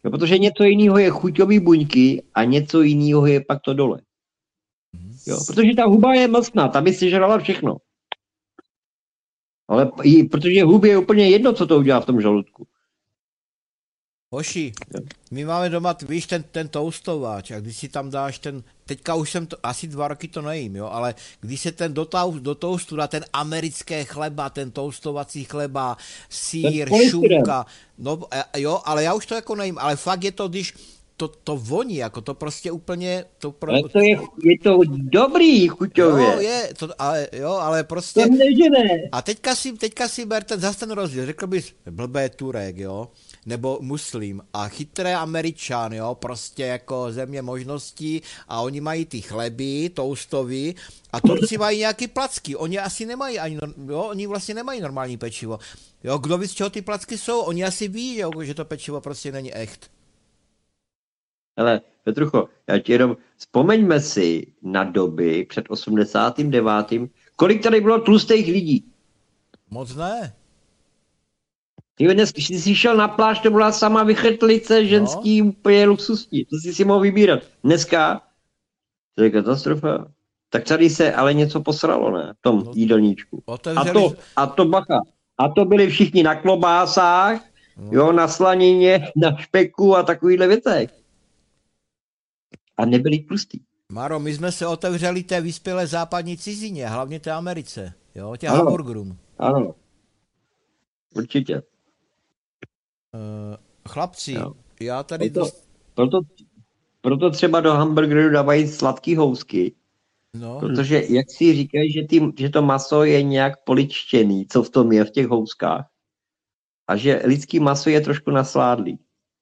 No, protože něco jiného je chuťový buňky a něco jiného je pak to dole. Jo, protože ta huba je mlsná, ta by si žrala všechno. Ale protože hubě je úplně jedno, co to udělá v tom žaludku. Hoši, my máme doma, víš, ten toastovač a když si tam dáš teďka už jsem asi 2 roky to nejím, jo, ale když se do toastu dá ten americké chleba, ten toastovací chleba, sýr, šunka, no jo, ale já už to jako nejím, ale fakt je to, když to voní, jako to prostě úplně... Ale to je to dobrý chuťově. Ale prostě... To nežene. A teďka si ber zase ten rozdíl, řekl bys blbé Turek, jo, nebo muslim a chytré Američan, jo, prostě jako země možností a oni mají ty chleby, toastový a Turci mají nějaký placky, oni asi nemají ani, jo, oni vlastně nemají normální pečivo. Jo, kdo ví, z čeho ty placky jsou, oni asi ví, jo, že to pečivo prostě není echt. Hele, Petrucho, já ti jenom vzpomeňme si na doby před 89. Kolik tady bylo tlustých lidí? Moc ne. Dnes, když jsi šel na pláž, to byla sama vychrtlice ženský, úplně luxusní. To si mohl vybírat. Dneska, to je katastrofa. Tak tady se ale něco posralo, ne? V tom jídelníčku. A to bacha. A to byli všichni na klobásách, jo, na slanině, na špeku a takovýhle věcech. A nebyli tlustí. Maro, my jsme se otevřeli té vyspělé západní cizině, hlavně té Americe, jo, těch hamburgerům. Ano, určitě. Chlapci, jo. Já tady... Proto třeba do hamburgeru dávají sladký housky. No. Protože jak si říkají, že to maso je nějak poličtěný, co v tom je v těch houskách. A že lidský maso je trošku nasládlý.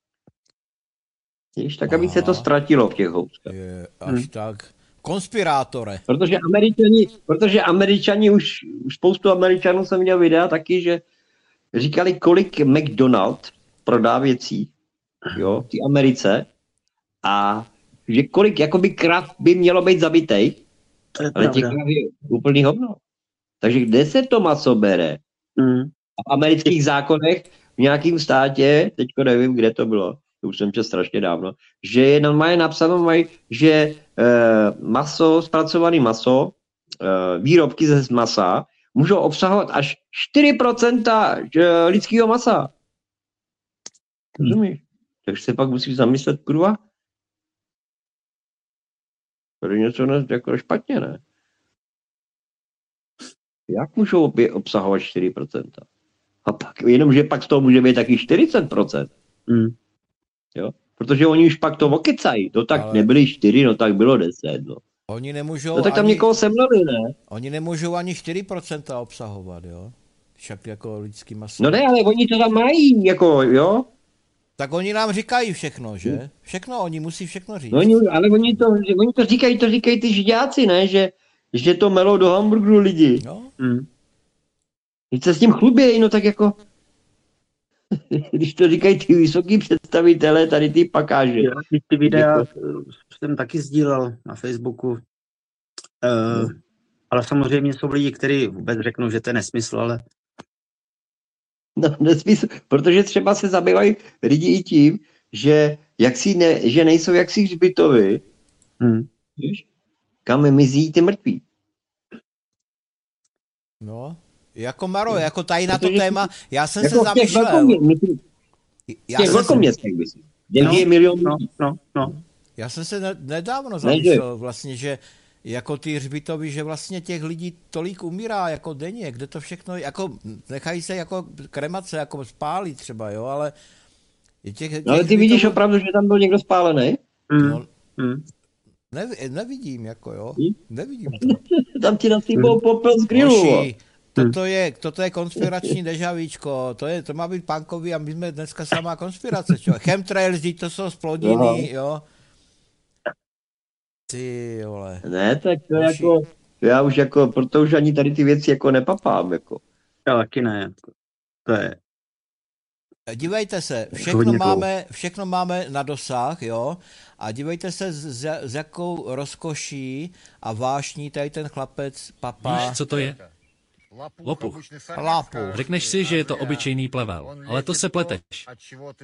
Víš, tak aby se to ztratilo v těch houskách. Je až tak. Konspirátore. Protože Američani už spoustu Američanů jsem viděl videa taky, že říkali, kolik McDonald prodá věcí, jo, v té Americe a že kolik jakoby krav by mělo být zabitej, ale těch krav je úplný hovno. Takže kde se to maso bere? V amerických zákonech v nějakém státě, teďko nevím, kde to bylo, to už jsem čas strašně dávno, že je normálně napsáno, že maso, zpracované maso, výrobky ze masa můžou obsahovat až 4% lidského masa. Rozumíš? Takže se pak musíš zamyslet, kurva. To je něco jako špatně, ne? Jak můžou obsahovat 4%? A pak, jenomže pak z toho může být taky 40%. Jo? Protože oni už pak to okecají. No tak nebyly 4, no tak bylo 10, no. Oni nemůžou no tak tam někoho semleli, ne? Oni nemůžou ani 4% obsahovat, jo? Však jako lidský maso. No ne, ale oni to tam mají, jako, jo? Tak oni nám říkají všechno, že? Všechno, oni musí všechno říct. No, ale oni to říkají ty židáci, ne? Že to melou do hamburgeru lidi. No. Když se s tím chlubějí, no tak jako... Když to říkají ty vysoký představitelé, tady ty pakáže. Já ty videa jsem taky sdílel na Facebooku. Ale samozřejmě jsou lidi, kteří vůbec řeknou, že to je nesmysl, ale... No, nesmysl, protože třeba se zabývají lidi i tím, že nejsou jaksi hřbitovy, kam mizí ty mrtví. No, jako Maro, jako tady na to téma, já jsem jako se zamýšlel. Těch velkoměstech by si. Je milion. No. Já jsem se nedávno zamýšlel vlastně, že jako ty hřbitovy, že vlastně těch lidí tolik umírá jako denně, kde to všechno, jako nechají se jako kremace, jako spálit třeba, jo, ale ale ty vidíš opravdu, že tam byl někdo spálený? Nevidím, jako jo, nevidím to. Tam ti nasýpou popel z grilu. Toto je konspirační dežavíčko, to má být punkový a my jsme dneska samá konspirace, čo? Chemtrails, to jsou splodiny, jo. Ty vole. Ne, tak to jako, já už jako, proto už ani tady ty věci jako nepapám, jako. Já taky ne, jako. To je. Dívejte se, všechno máme na dosah, jo, a dívejte se, s jakou rozkoší a vášní tady ten chlapec papá. Víš, co to je? Lopuch. Řekneš si, že je to obyčejný plevel, ale to se pleteš.